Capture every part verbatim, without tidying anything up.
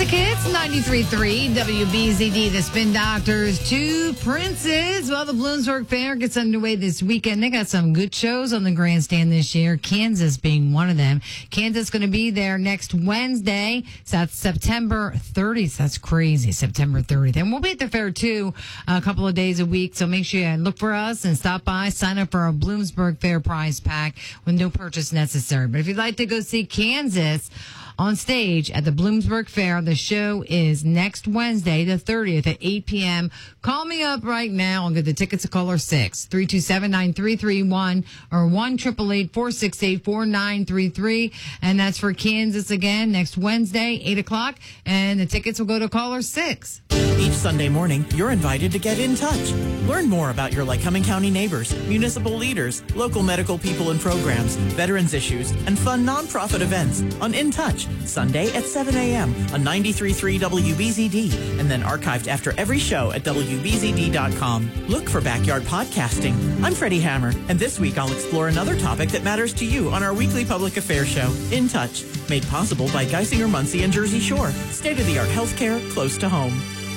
Hits ninety-three point three W B Z D, the Spin Doctors, Two Princes. Well, the Bloomsburg Fair gets underway this weekend. They got some good shows on the grandstand this year, Kansas being one of them. Kansas going to be there next Wednesday. So that's September thirtieth. That's crazy, September thirtieth. And we'll be at the fair, too, a couple of days a week. So make sure you look for us and stop by. Sign up for a Bloomsburg Fair prize pack with no purchase necessary. But if you'd like to go see Kansas on stage at the Bloomsburg Fair, the show is next Wednesday, the thirtieth at eight p.m. Call me up right now. I'll get the tickets to caller six, three two seven, nine three three one or one eight eight eight, four six eight, four nine three three. And that's for Kansas again next Wednesday, eight o'clock. And the tickets will go to caller six. Each Sunday morning, you're invited to get in touch. Learn more about your Lycoming County neighbors, municipal leaders, local medical people and programs, veterans issues, and fun nonprofit events on In Touch, Sunday at seven a.m. on ninety-three point three W B Z D, and then archived after every show at W B Z D dot com. Look for Backyard Podcasting. I'm Freddie Hammer, and this week I'll explore another topic that matters to you on our weekly public affairs show, In Touch, made possible by Geisinger Muncie and Jersey Shore. State-of-the-art healthcare close to home.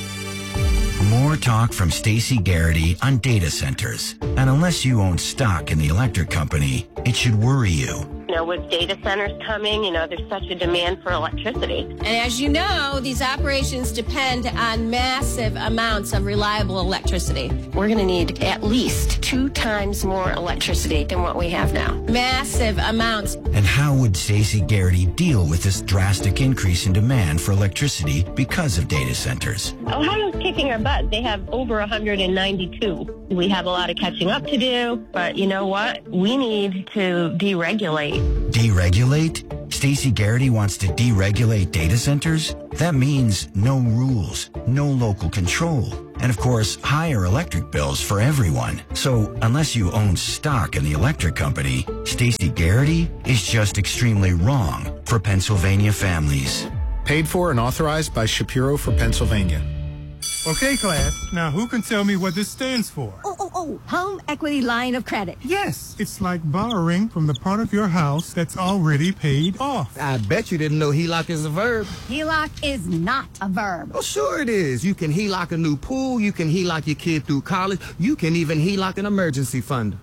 More talk from Stacey Garrity on data centers. And unless you own stock in the electric company, it should worry you. You know, with data centers coming, you know, there's such a demand for electricity. And as you know, these operations depend on massive amounts of reliable electricity. We're going to need at least two times more electricity than what we have now. Massive amounts. And how would Stacey Garrity deal with this drastic increase in demand for electricity because of data centers? Ohio's kicking our butt. They have over one hundred ninety-two. We have a lot of catching up to do, but you know what? We need to deregulate. Deregulate? Stacey Garrity wants to deregulate data centers? That means no rules, no local control, and of course, higher electric bills for everyone. So unless you own stock in the electric company, Stacey Garrity is just extremely wrong for Pennsylvania families. Paid for and authorized by Shapiro for Pennsylvania. Okay, class. Now, who can tell me what this stands for? Oh, oh, oh, Home Equity Line of Credit. Yes, it's like borrowing from the part of your house that's already paid off. I bet you didn't know H E L O C is a verb. H E L O C is not a verb. Oh, sure it is. You can H E L O C a new pool. You can H E L O C your kid through college. You can even H E L O C an emergency fund.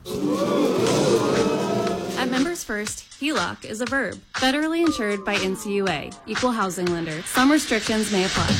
At Members First, H E L O C is a verb. Federally insured by N C U A, Equal Housing Lender. Some restrictions may apply.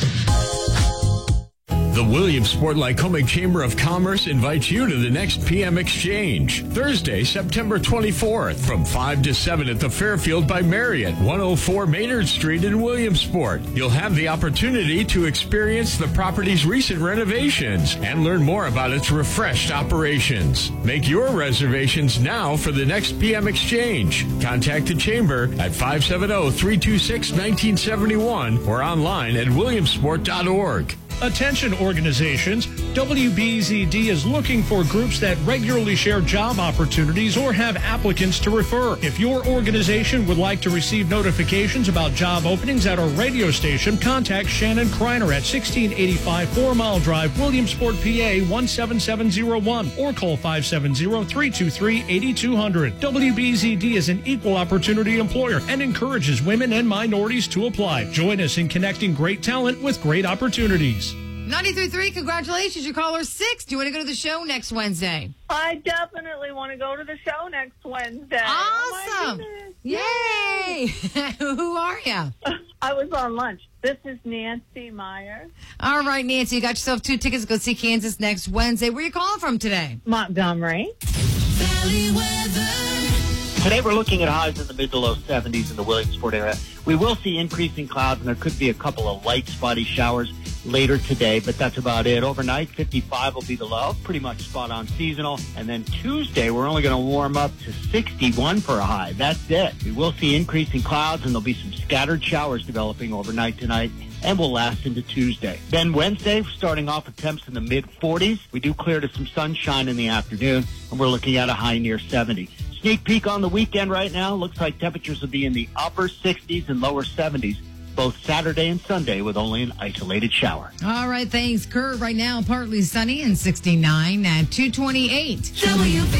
The Williamsport Lycoming Chamber of Commerce invites you to the next P M Exchange, Thursday, September twenty-fourth, from five to seven at the Fairfield by Marriott, one oh four Maynard Street in Williamsport. You'll have the opportunity to experience the property's recent renovations and learn more about its refreshed operations. Make your reservations now for the next P M Exchange. Contact the Chamber at five seven zero, three two six, one nine seven one or online at williamsport dot org. Attention organizations, W B Z D is looking for groups that regularly share job opportunities or have applicants to refer. If your organization would like to receive notifications about job openings at our radio station, contact Shannon Kreiner at sixteen eighty-five Four Mile Drive, Williamsport, P A one seven seven zero one or call five seven zero, three two three, eight two zero zero. W B Z D is an equal opportunity employer and encourages women and minorities to apply. Join us in connecting great talent with great opportunities. ninety-three point three, congratulations. You're caller six. Do you want to go to the show next Wednesday? I definitely want to go to the show next Wednesday. Awesome. Oh Yay. Who are you? I was on lunch. This is Nancy Myers. All right, Nancy, you got yourself two tickets to go see Kansas next Wednesday. Where are you calling from today? Montgomery. Valley weather. Today we're looking at highs in the mid to low seventies in the Williamsport area. We will see increasing clouds, and there could be a couple of light spotty showers later today, but that's about it. Overnight, fifty-five will be the low, pretty much spot on seasonal. And then Tuesday, we're only going to warm up to sixty-one for a high. That's it. We will see increasing clouds, and there'll be some scattered showers developing overnight tonight, and will last into Tuesday. Then Wednesday, starting off with temps in the mid forties. We do clear to some sunshine in the afternoon, and we're looking at a high near seventy. Sneak peek on the weekend right now. Looks like temperatures will be in the upper sixties and lower seventies, both Saturday and Sunday, with only an isolated shower. All right, thanks, Kurt. Right now, partly sunny and sixty-nine at two twenty-eight.